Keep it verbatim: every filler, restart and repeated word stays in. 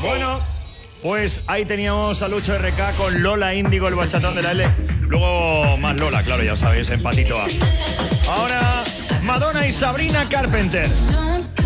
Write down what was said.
Bueno, pues ahí teníamos a Lucho R K con Lola Índigo, el bachatón de la L. Luego más Lola, claro, ya sabéis, en Patito A. Ahora, Madonna y Sabrina Carpenter.